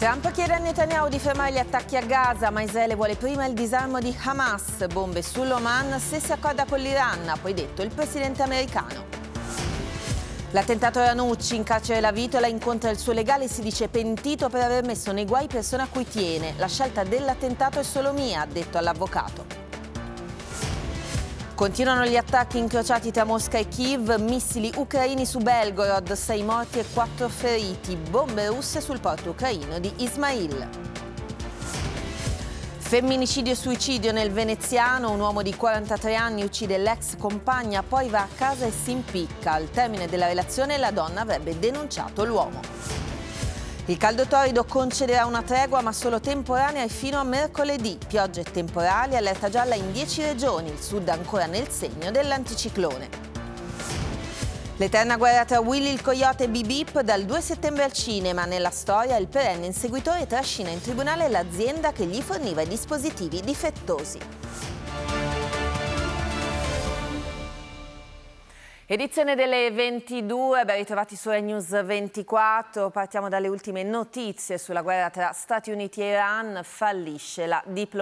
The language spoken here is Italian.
Trump chiede a Netanyahu di fermare gli attacchi a Gaza, ma Israele vuole prima il disarmo di Hamas. Bombe sull'Oman se si accorda con l'Iran, ha poi detto il presidente americano. L'attentato Ranucci, in carcere La Vitola, incontra il suo legale e si dice pentito per aver messo nei guai persone a cui tiene. La scelta dell'attentato è solo mia, ha detto all'avvocato. Continuano gli attacchi incrociati tra Mosca e Kiev, missili ucraini su Belgorod, 6 morti e 4 feriti, bombe russe sul porto ucraino di Ismail. Femminicidio e suicidio nel veneziano, un uomo di 43 anni uccide l'ex compagna, poi va a casa e si impicca. Al termine della relazione la donna avrebbe denunciato l'uomo. Il caldo torrido concederà una tregua ma solo temporanea e fino a mercoledì. Piogge e temporali, allerta gialla in 10 regioni, il sud ancora nel segno dell'anticiclone. L'eterna guerra tra Willy il Coyote e Bip Bip dal 2 settembre al cinema. Nella storia il perenne inseguitore trascina in tribunale l'azienda che gli forniva i dispositivi difettosi. Edizione delle 22, ben ritrovati su News 24. Partiamo dalle ultime notizie sulla guerra tra Stati Uniti e Iran. Fallisce la diplomazia.